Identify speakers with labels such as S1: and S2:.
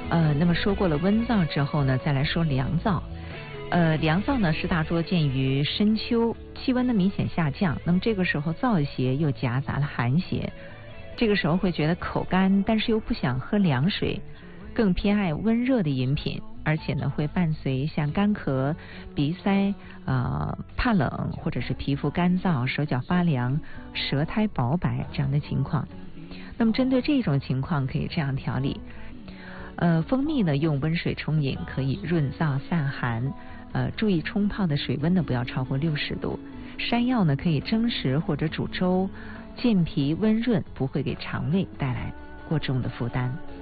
S1: 那么说过了温燥之后呢，再来说凉燥。凉燥呢是大多见于深秋，气温呢明显下降，那么这个时候燥邪又夹杂了寒邪，这个时候会觉得口干，但是又不想喝凉水，更偏爱温热的饮品，而且呢会伴随像干咳、鼻塞、怕冷或者是皮肤干燥、手脚发凉、舌苔薄白这样的情况。那么针对这种情况可以这样调理。蜂蜜呢用温水冲饮可以润燥散寒，注意冲泡的水温呢不要超过60度。山药呢可以蒸食或者煮粥，健脾温润，不会给肠胃带来过重的负担。